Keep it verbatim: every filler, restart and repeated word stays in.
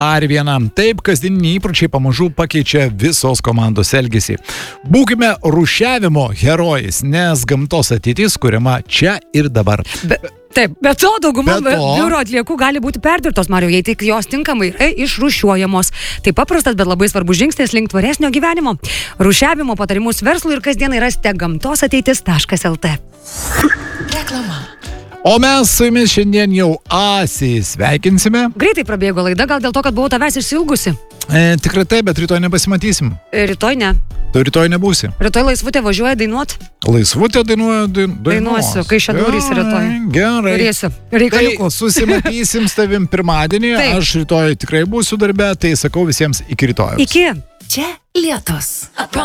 ar vienam. Taip, kasdieniniai įpročiai pamažu pakeičia visos komandos elgesį. Būkime rūšiavimo herojais, nes gamtos ateitis kuriama čia ir dabar. Be, taip, bet to dauguma Be to- biuro atliekų gali būti perdirbtos, Mariau, jei tik jos tinkamai yra išrūšiuojamos. Tai paprastas, bet labai svarbus žingsnis link tvaresnio gyvenimo. Rūšiavimo patarimus verslui ir kasdienai rasite gamtos ateitis taškas el tė. Reklama. O mes su jumis šiandien jau atsisveikinsime. Greitai prabėgo laida, gal dėl to, kad buvau tavęs išsilgusi. E, tikrai taip, bet rytoj nepasimatysim. Rytoj ne. Tu rytoj nebūsi. Rytoj Laisvutė važiuoja dainuot. Laisvutė dainuoja. Dain, Dainuosiu, kai Šedurys rytoj. Gerai. Turėsiu Tai reikaliukų. susimatysim s tavim pirmadienį. Taip. Aš rytoj tikrai būsiu darbe, tai sakau visiems iki rytojus. Iki. Čia Lietus.